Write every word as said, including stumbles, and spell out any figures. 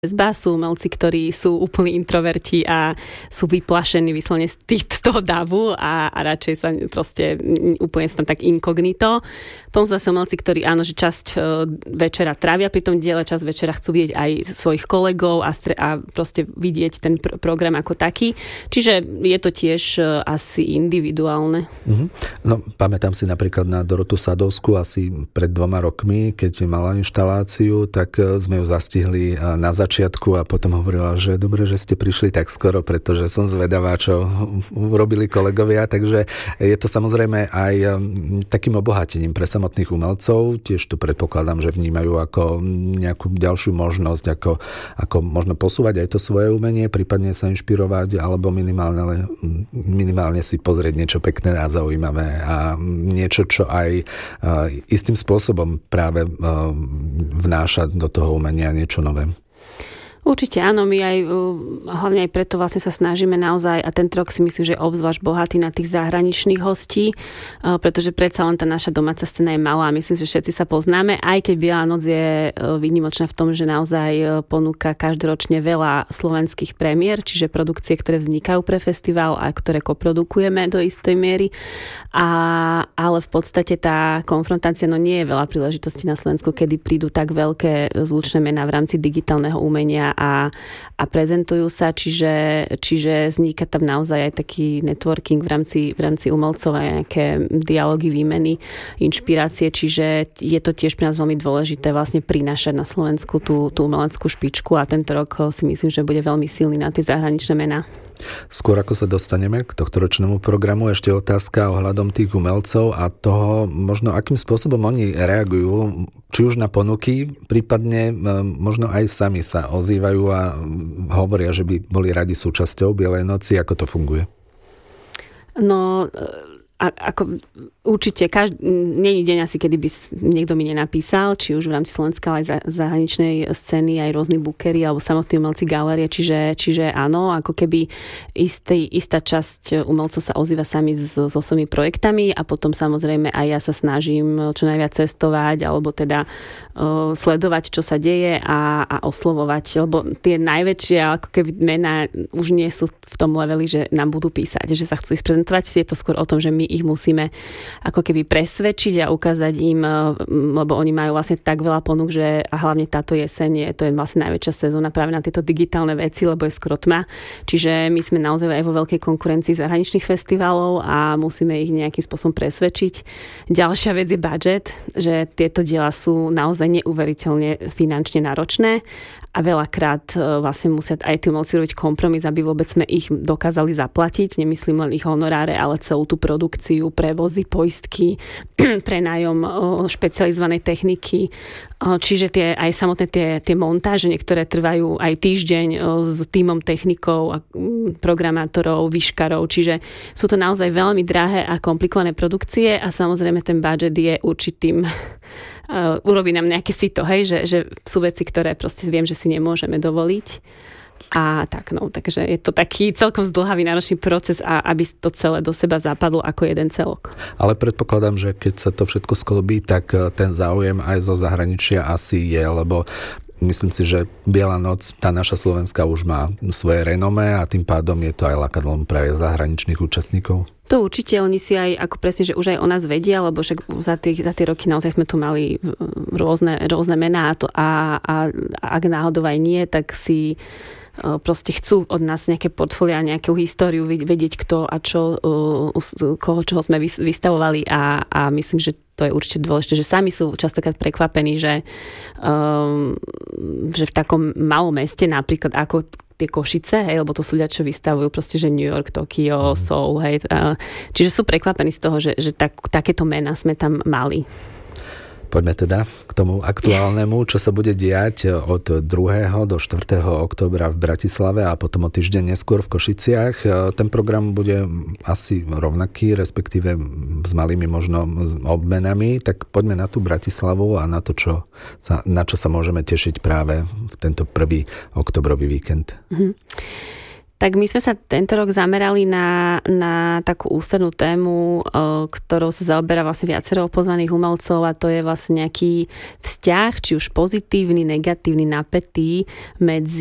Zba sú umelci, ktorí sú úplní introverti a sú vyplašení vyslovene z, tých, z toho davu a, a radšej sa proste úplne sú tam tak inkognito. Potom sú zase umelci, ktorí áno, že časť večera trávia pri tom diele, časť večera chcú vidieť aj svojich kolegov a, stre, a proste vidieť ten pr- program ako taký. Čiže je to tiež asi individuálne. Mm-hmm. No, pamätám si napríklad na Dorotu Sadovskú asi pred dvoma rokmi, keď mala inštaláciu, tak sme ju zastihli na začiatku začiatku a potom hovorila, že dobre, že ste prišli tak skoro, pretože som zvedavá, čo urobili kolegovia, takže je to samozrejme aj takým obohatením pre samotných umelcov, tiež to predpokladám, že vnímajú ako nejakú ďalšiu možnosť, ako, ako možno posúvať aj to svoje umenie, prípadne sa inšpirovať, alebo minimálne, minimálne si pozrieť niečo pekné a zaujímavé a niečo, čo aj istým spôsobom práve vnáša do toho umenia niečo nové. Určite áno, my aj hlavne aj preto vlastne sa snažíme naozaj a tento rok si myslím, že je obzvlášť bohatý na tých zahraničných hostí, pretože predsa len tá naša domáca scéna je malá a myslím, že všetci sa poznáme, aj keď Biela noc je výnimočná v tom, že naozaj ponúka každoročne veľa slovenských premiér, čiže produkcie, ktoré vznikajú pre festival a ktoré koprodukujeme do istej miery. A, ale v podstate tá konfrontácia, no nie je veľa príležitostí na Slovensku, kedy prídu tak veľké zvučné mená v rámci digitálneho umenia a, a prezentujú sa, čiže, čiže vzniká tam naozaj aj taký networking v rámci, v rámci umelcov a nejaké dialógy, výmeny, inšpirácie, čiže je to tiež pre nás veľmi dôležité vlastne prinášať na Slovensku tú, tú umeleckú špičku a tento rok si myslím, že bude veľmi silný na tie zahraničné mená. Skôr ako sa dostaneme k tohtoročnému programu, ešte otázka ohľadom tých umelcov a toho možno akým spôsobom oni reagujú, či už na ponuky, prípadne možno aj sami sa ozývajú a hovoria, že by boli radi súčasťou Bielej noci. Ako to funguje? No, a, ako určite, každý, nie je deň asi, kedy by niekto mi nenapísal, či už v rámci Slovenska, ale aj za, zahraničnej scény, aj rôzni bookery alebo samotní umelci galérie, čiže, čiže áno, ako keby istý, istá časť umelcov sa ozýva sami so, so svojimi projektami a potom samozrejme aj ja sa snažím čo najviac cestovať alebo teda uh, sledovať, čo sa deje a, a oslovovať, lebo tie najväčšie ako keby mená už nie sú v tom leveli, že nám budú písať, že sa chcú ísť prezentovať, je to skôr o tom, že my ich musíme ako keby presvedčiť a ukázať im, lebo oni majú vlastne tak veľa ponúk, že a hlavne táto jeseň je, to je vlastne najväčšia sezóna práve na tieto digitálne veci, lebo je skoro tma. Čiže my sme naozaj aj vo veľkej konkurencii zahraničných festivalov a musíme ich nejakým spôsobom presvedčiť. Ďalšia vec je budget, že tieto diela sú naozaj neuveriteľne finančne náročné a veľakrát vlastne musia aj tí umelci robiť kompromis, aby vôbec sme ich dokázali zaplatiť. Nemyslím len ich honoráre, ale celú tú produkciu, prevozy, poistky, prenájom špecializovanej techniky. Čiže tie, aj samotné tie, tie montáže, niektoré trvajú aj týždeň s tímom technikov a programátorov, výškarov. Čiže sú to naozaj veľmi drahé a komplikované produkcie a samozrejme ten budget je určitým Uh, urobí nám nejaké sito, hej, že, že sú veci, ktoré proste viem, že si nemôžeme dovoliť. A tak, no, takže je to taký celkom zdĺhavý náročný proces, a aby to celé do seba zapadlo ako jeden celok. Ale predpokladám, že keď sa to všetko sklobí, tak ten záujem aj zo zahraničia asi je, lebo myslím si, že Biela noc, tá naša slovenská už má svoje renomé a tým pádom je to aj lákadlom pre zahraničných účastníkov. To určite, oni si aj, ako presne, že už aj o nás vedia, lebo však za, tých, za tie roky naozaj sme tu mali rôzne, rôzne mená a, to, a, a, a ak náhodou aj nie, tak si proste chcú od nás nejaké portfólia, nejakú históriu, vedieť kto a čo, koho, čoho sme vystavovali a, a myslím, že to je určite dôležité, že sami sú častokrát prekvapení, že, um, že v takom malom meste, napríklad ako tie Košice, hej, lebo to sú ľudia, čo vystavujú proste, že New York, Tokio, Seoul, hej. Čiže sú prekvapení z toho, že, že tak, takéto mená sme tam mali. Poďme teda k tomu aktuálnemu, čo sa bude diať od druhého do štvrtého októbra v Bratislave a potom o týždeň neskôr v Košiciach. Ten program bude asi rovnaký, respektíve s malými možno obmenami, tak poďme na tú Bratislavu a na to, čo sa, na čo sa môžeme tešiť práve v tento prvý októbrový víkend. Mm-hmm. Tak my sme sa tento rok zamerali na, na takú ústrednú tému, ktorou sa zaoberá vlastne viacero pozvaných umelcov a to je vlastne nejaký vzťah, či už pozitívny, negatívny, napätý medzi